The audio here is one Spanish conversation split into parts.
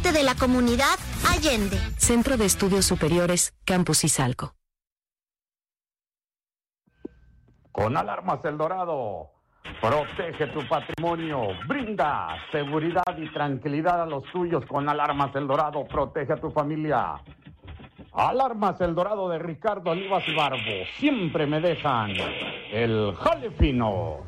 parte de la comunidad Allende. Centro de Estudios Superiores, Campus Izalco. Con Alarmas El Dorado, protege tu patrimonio, brinda seguridad y tranquilidad a los tuyos. Con Alarmas El Dorado, protege a tu familia. Alarmas El Dorado de Ricardo Olivas y Barbo, siempre me dejan el jale fino.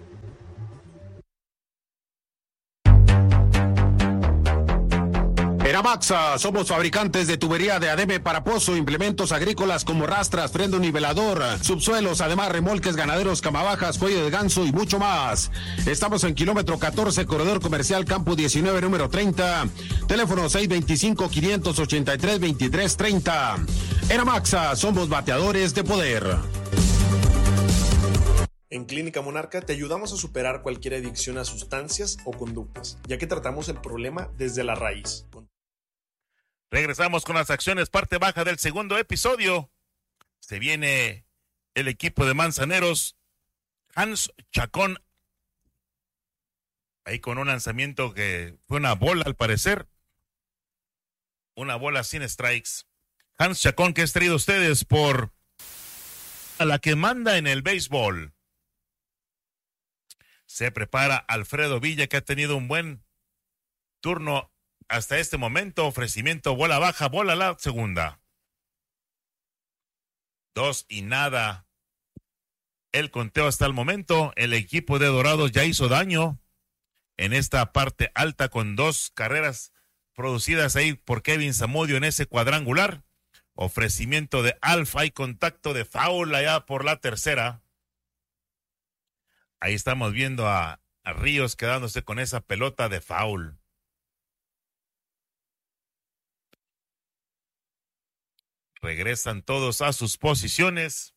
Eramaxa, somos fabricantes de tubería de ademe para pozo, implementos agrícolas como rastras, freno nivelador, subsuelos, además remolques ganaderos, camabajas, cuello de ganso y mucho más. Estamos en kilómetro 14, corredor comercial Campo 19, número 30, teléfono 625-583-2330. Eramaxa, somos bateadores de poder. En Clínica Monarca te ayudamos a superar cualquier adicción a sustancias o conductas, ya que tratamos el problema desde la raíz. Regresamos con las acciones, parte baja del segundo episodio. Se viene el equipo de Manzaneros, Hans Chacón, ahí con un lanzamiento que fue una bola al parecer, una bola sin strikes. Hans Chacón, que es traído a ustedes por a la que manda en el béisbol. Se prepara Alfredo Villa, que ha tenido un buen turno hasta este momento. Ofrecimiento, bola baja, bola a la segunda. 2-0. El conteo hasta el momento. El equipo de Dorados ya hizo daño en esta parte alta con 2 carreras producidas ahí por Kevin Zamudio en ese cuadrangular. Ofrecimiento de Alfa y contacto de foul allá por la tercera. Ahí estamos viendo a Ríos quedándose con esa pelota de foul. Regresan todos a sus posiciones.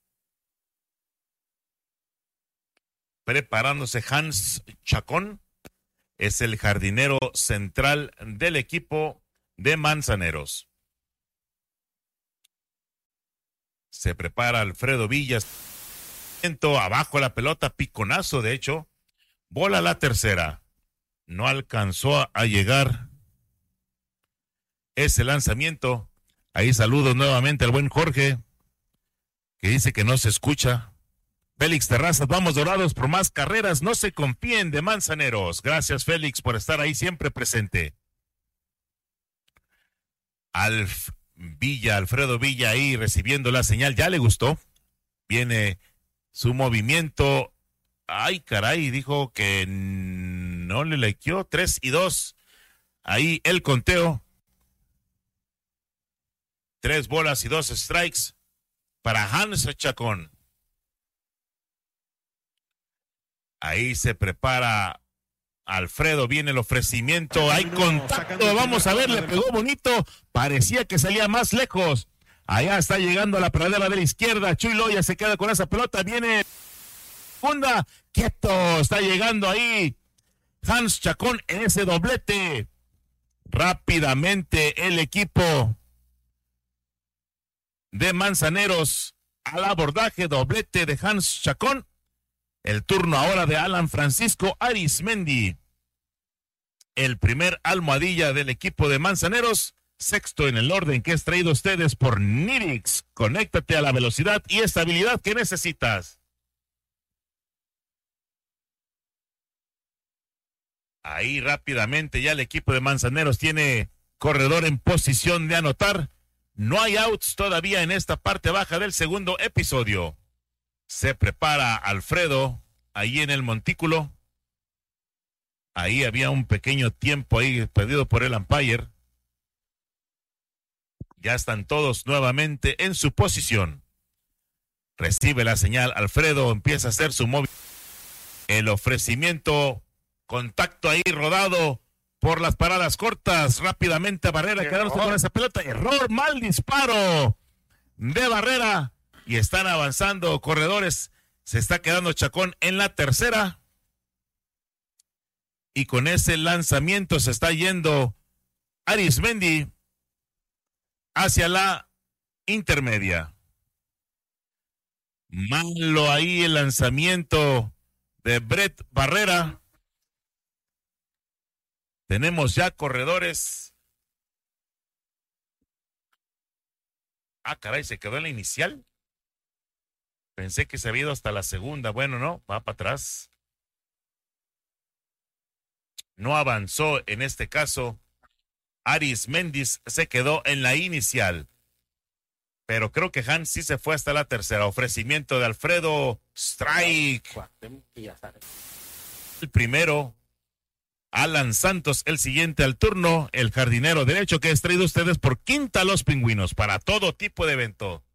Preparándose Hans Chacón. Es el jardinero central del equipo de Manzaneros. Se prepara Alfredo Villas. Abajo la pelota, piconazo de hecho. Bola a la tercera. No alcanzó a llegar ese lanzamiento. Ahí saludos nuevamente al buen Jorge, que dice que no se escucha. Félix Terrazas, vamos Dorados por más carreras, no se confíen de Manzaneros. Gracias Félix por estar ahí siempre presente. Alfredo Villa ahí recibiendo la señal, ya le gustó. Viene su movimiento. Ay, caray, dijo que no le likeó. 3-2. Ahí el conteo. 3 bolas y 2 strikes para Hans Chacón. Ahí se prepara Alfredo, viene el ofrecimiento, hay contacto, vamos a ver, le pegó bonito, parecía que salía más lejos. Allá está llegando a la pradera de la izquierda, Chuy Loya se queda con esa pelota, viene segunda, quieto, está llegando ahí Hans Chacón en ese doblete. Rápidamente el equipo de Manzaneros al abordaje, doblete de Hans Chacón. El turno ahora de Alan Francisco Arismendi, el primer almohadilla del equipo de Manzaneros, sexto en el orden que es traído a ustedes por Nirix. Conéctate a la velocidad y estabilidad que necesitas. Ahí rápidamente ya el equipo de Manzaneros tiene corredor en posición de anotar. No hay outs todavía en esta parte baja del segundo episodio. Se prepara Alfredo ahí en el montículo. Ahí había un pequeño tiempo ahí perdido por el umpire. Ya están todos nuevamente en su posición. Recibe la señal Alfredo, empieza a hacer su móvil. El ofrecimiento, contacto ahí rodado por las paradas cortas. Rápidamente Barrera quedándose con esa pelota. Error, mal disparo de Barrera. Y están avanzando corredores. Se está quedando Chacón en la tercera. Y con ese lanzamiento se está yendo Arismendi hacia la intermedia. Malo ahí el lanzamiento de Brett Barrera. Tenemos ya corredores Ah, caray, se quedó en la inicial. Pensé que se había ido hasta la segunda. Bueno, no, va para atrás. No avanzó en este caso. Aris Méndez se quedó en la inicial. Pero creo que Hans sí se fue hasta la tercera. Ofrecimiento de Alfredo. Strike. El primero. Alan Santos, el siguiente al turno. El jardinero derecho que es traído a ustedes por Quinta Los Pingüinos para todo tipo de evento.